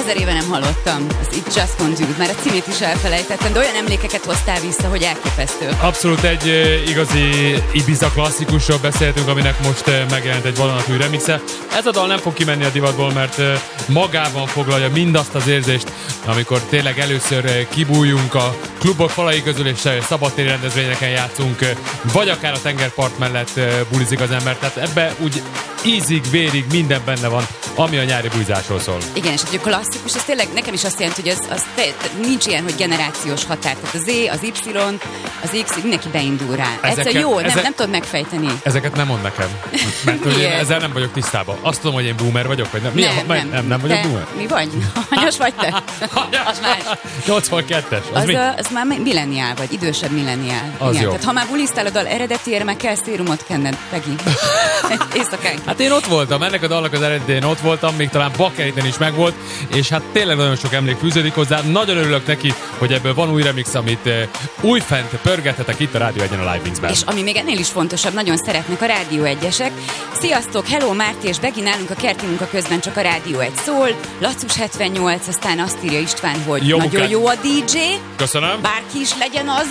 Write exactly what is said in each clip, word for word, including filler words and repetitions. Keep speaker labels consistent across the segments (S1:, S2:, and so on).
S1: ezer éve nem hallottam. Az It Just Won't Do It. Már a címét is elfelejtettem, de olyan emlékeket hoztál vissza, hogy elképesztő.
S2: Abszolút egy uh, igazi Ibiza klasszikusról beszéltünk, aminek most uh, megjelent egy vadonatúj remixe. Ez a dal nem fog kimenni a divatból, mert uh, magában foglalja mindazt az érzést, amikor tényleg először uh, kibújjunk a klubok falai közül, és uh, szabadtéri rendezvényeken játszunk, uh, vagy akár a tengerpart mellett uh, bulizik az ember. Tehát ebbe úgy ízig, vérig minden benne van, ami a nyári bulizásról szól.
S1: Igen, és egy klasszikus, ez tényleg nekem is azt jelenti, hogy az, az te, nincs ilyen, hogy generációs határ. Tehát az Z, az Y, az X, mindenki beindul rá. Ezeket, Egyszer jó, ezek, nem, nem tudod megfejteni.
S2: Ezeket nem mond nekem, mert hogy én ezzel nem vagyok tisztában. Azt tudom, hogy én boomer vagyok, vagy nem. Mi
S1: nem,
S2: a, nem, nem, nem vagyok
S1: te,
S2: boomer.
S1: Mi vagy? Hanyas vagy te? Az más.
S2: nyolcvankettes. Az,
S1: az,
S2: mi?
S1: A, az már milleniál vagy, idősebb milleniál.
S2: Az
S1: igen,
S2: jó.
S1: Tehát ha már buliztál a dal eredetiére, meg kell szérumot kenned, Pegi. Éjszakánként.
S2: Hát én ott voltam, ennek a dalnak az eredetén ott voltam, még talán Bakeliten is megvolt, és hát tényleg nagyon sok emlék fűződik hozzá. Nagyon örülök neki, hogy ebből van új remix, amit uh, újfent pörgethetek itt a Rádió egyen a Live Mixben.
S1: És ami még ennél is fontosabb, nagyon szeretnek a Rádió egyesek. Sziasztok, hello Márti és Begi, nálunk a kerti munka közben csak a Rádió egy szól. Lacus hetvennyolc, aztán azt írja István, hogy
S2: jó
S1: nagyon
S2: munkát.
S1: Jó a dé dzsé.
S2: Köszönöm.
S1: Bárki is legyen az.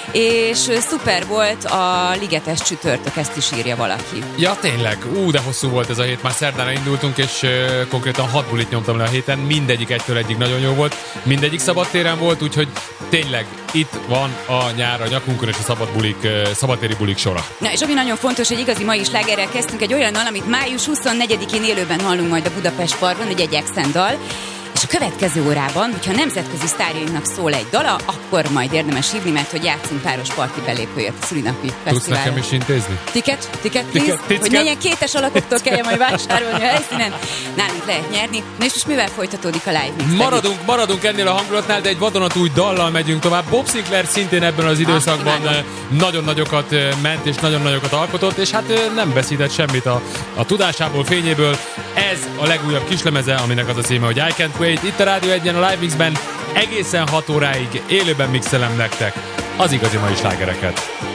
S1: És szuper volt a ligetes csütörtök, ezt is írja valaki.
S2: Ja, tényleg. Ú, de hosszú volt ez a hét. Már szerdán indultunk, és uh, konkrétan hat bulit nyomtam le a héten. Mindegyik egytől egyig nagyon jó volt. Mindegyik szabadtéren volt, úgyhogy tényleg itt van a nyár a nyakunkon és a szabad bulik, uh, szabadtéri bulik sora.
S1: Na, és ami nagyon fontos, hogy igazi mai slágerrel kezdtünk egy olyannal, amit május huszonnegyedikén élőben hallunk majd a Budapest Parkban, egy egy Exendal. És a következő órában, hogyha nemzetközi sztárjainknak szól egy dala, akkor majd érdemes hívni, mert hogy játszunk páros parti belépőért a szülinapi fesztiválra.
S2: Tudsz nekem is intézni?
S1: Tiket? Tiket, please?
S2: Tiket,
S1: hogy ne ilyen kétes alakoktól kelljen majd vásárolni a helyszínen. Nálunk lehet nyerni. Na és most mivel folytatódik a live mix?
S2: Maradunk, maradunk ennél a hangulatnál, de egy vadonatúj dallal megyünk tovább. Bob Sinclair szintén ebben az időszakban ah, nagyon nagyokat ment és nagyon nagyokat alkotott, és hát nem veszített semmit a, a tudásából, fényéből. Ez a legújabb kislemeze, aminek az a címe, hogy I Can't Wait. Itt a Rádió egyen a Live Mixben egészen hat óráig élőben mixelem nektek az igazi mai slágereket.